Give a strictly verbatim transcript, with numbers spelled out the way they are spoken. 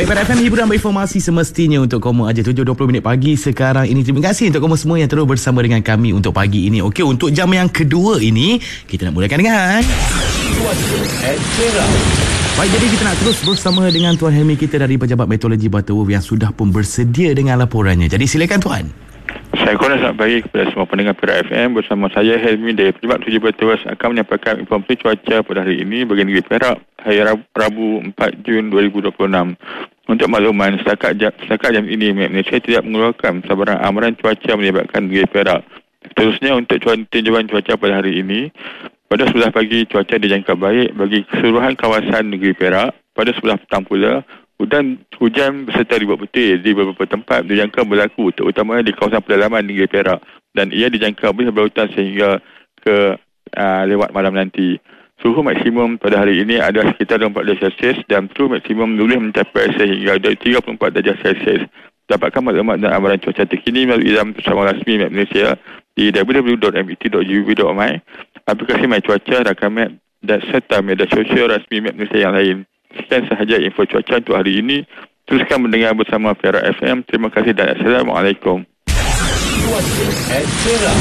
Baik, pada F M hiburan berinformasi semestinya untuk kamu aja tujuh dua puluh minit pagi sekarang ini. Terima kasih untuk kamu semua yang terus bersama dengan kami untuk pagi ini. Okey, untuk jam yang kedua ini kita nak mulakan dengan baik, jadi kita nak terus bersama dengan Tuan Helmi kita dari Pejabat Meteorologi Butterworth yang sudah pun bersedia dengan laporannya. Jadi silakan Tuan. Assalamualaikum, selamat pagi kepada semua pendengar Perak F M. Bersama saya Helmi dari Pejabat Meteorologi Butterworth akan menyampaikan informasi cuaca pada hari ini bagi negeri Perak hari Rabu empat Jun dua ribu dua puluh enam. Untuk makluman, setakat jam, setakat jam ini Malaysia tidak mengeluarkan sebarang amaran cuaca melibatkan negeri Perak. Seterusnya, untuk tinjauan cuaca pada hari ini, pada sebelah pagi cuaca dijangka baik bagi keseluruhan kawasan negeri Perak. Pada sebelah petang pula, hujan, hujan beserta ribut putih di beberapa tempat dijangka berlaku, terutamanya di kawasan pedalaman negeri Perak, dan ia dijangka boleh berhutan sehingga ke uh, lewat malam nanti. Suhu maksimum pada hari ini adalah sekitar dua puluh empat darjah Celsius dan suhu maksimum boleh mencapai sehingga tiga puluh empat darjah Celsius. Dapatkan maklumat dan amaran cuaca terkini melalui laman bersama rasmi Map Malaysia di w w w dot m e t dot g o v dot my, aplikasi My Cuaca, rakam map dan serta media sosial rasmi Map Malaysia yang lain. Sekian sahaja info cuaca untuk hari ini. Teruskan mendengar bersama Perak F M. Terima kasih dan Assalamualaikum.